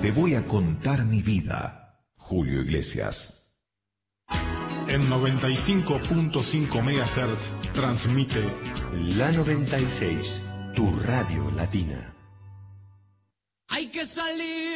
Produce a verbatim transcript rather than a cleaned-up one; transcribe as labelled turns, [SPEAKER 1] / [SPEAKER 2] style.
[SPEAKER 1] Te voy a contar mi vida. Julio Iglesias.
[SPEAKER 2] En noventa y cinco punto cinco megahertz transmite
[SPEAKER 3] La noventa y seis, tu radio latina.
[SPEAKER 4] Hay que salir.